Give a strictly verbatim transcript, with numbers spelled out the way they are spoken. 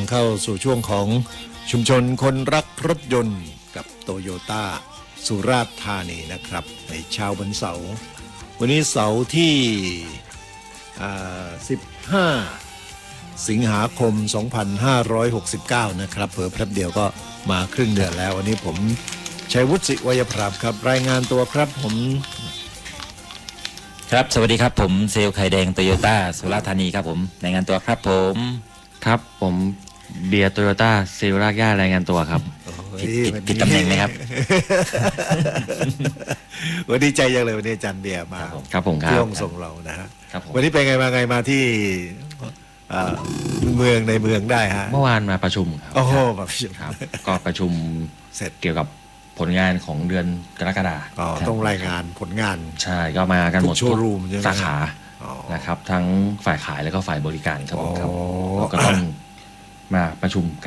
เข้าสู่ช่วงของชุมชนคนรักรถยนต์กับโตโยต้าสุราษฎร์ธานีนะครับในเช้าวันเสาร์วันนี้เสาร์ที่สิบห้าสิงหาคมสองพันห้าร้อยหกสิบเก้านะครับเผลอแป๊บเดียวก็มาครึ่งเดือนแล้ววันนี้ผมชัยวุฒิศิวยพราบครับรายงานตัวครับผมครับสวัสดีครับผมเซลล์ไข่แดงโตโยต้าสุราษฎร์ธานีครับผมรายงานตัวครับผมครับผมเบียร์โตโยต้าเซลล์รากหญ้ารายงานตัวครับผิดตำแหน่งไหมครับวันนี้ใจยังเลยวันนี้อาจารย์เบียร์มาครับผมครับที่ห้องส่งเรานะฮะครับผมวันนี้เป็นไงมาไงมาที่เมืองในเมืองได้ฮะเมื่อวานมาประชุมครับโอ้โหมาประชุมครับก็ประชุมเสร็จเกี่ยวกับผลงานของเดือนกรกฎาคมต้องรายงานผลงานใช่ก็มากันหมดทุกโชว์รูมสาขานะครับทั้งฝ่ายขายแล้วก็ฝ่ายบริการครับผมครับก็ต้องมาประชุม